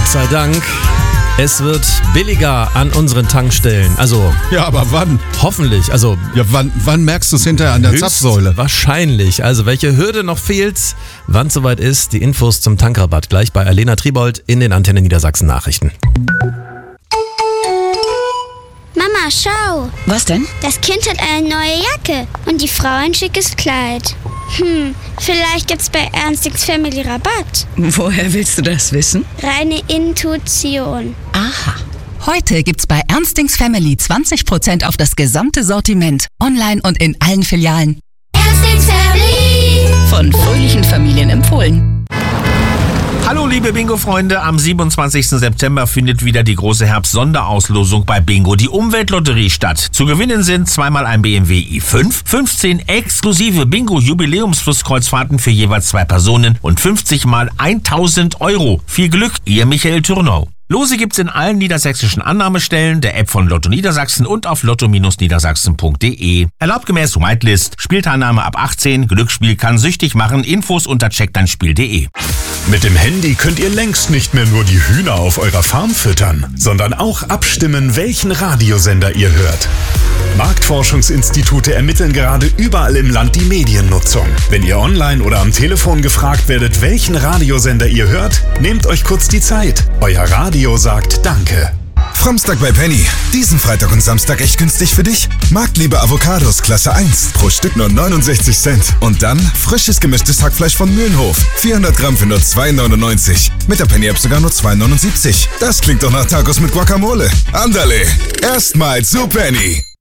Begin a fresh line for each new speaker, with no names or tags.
Gott sei Dank. Es wird billiger an unseren Tankstellen. Also.
Ja, aber wann?
Hoffentlich. Also.
Ja, wann merkst du es hinterher an der Zapfsäule?
Wahrscheinlich. Also, welche Hürde noch fehlt, wann es soweit ist, die Infos zum Tankrabatt gleich bei Alena Tribold in den Antenne Niedersachsen Nachrichten.
Mama, schau.
Was denn?
Das Kind hat eine neue Jacke und die Frau ein schickes Kleid. Vielleicht gibt's bei Ernstings Family Rabatt.
Woher willst du das wissen?
Reine Intuition.
Aha. Heute gibt's bei Ernstings Family 20% auf das gesamte Sortiment. Online und in allen Filialen.
Ernstings Family.
Von fröhlichen Familien empfohlen.
Hallo liebe Bingo-Freunde, am 27. September findet wieder die große Herbst-Sonderauslosung bei Bingo, die Umweltlotterie, statt. Zu gewinnen sind zweimal ein BMW i5, 15 exklusive Bingo-Jubiläumsflusskreuzfahrten für jeweils 2 Personen und 50 mal 1.000 Euro. Viel Glück, ihr Michael Thürnau. Lose gibt's in allen niedersächsischen Annahmestellen, der App von Lotto Niedersachsen und auf lotto-niedersachsen.de. Erlaubt gemäß Whitelist, Spielteilnahme ab 18, Glücksspiel kann süchtig machen, Infos unter checkdeinspiel.de.
Mit dem Handy könnt ihr längst nicht mehr nur die Hühner auf eurer Farm füttern, sondern auch abstimmen, welchen Radiosender ihr hört. Marktforschungsinstitute ermitteln gerade überall im Land die Mediennutzung. Wenn ihr online oder am Telefon gefragt werdet, welchen Radiosender ihr hört, nehmt euch kurz die Zeit. Euer Radio sagt Danke.
Framstag bei Penny. Diesen Freitag und Samstag echt günstig für dich. Marktliebe Avocados Klasse 1. Pro Stück nur 69 Cent. Und dann frisches gemischtes Hackfleisch von Mühlenhof. 400 Gramm für nur 2,99. Mit der Penny-App sogar nur 2,79. Das klingt doch nach Tacos mit Guacamole. Andale. Erstmal zu Penny.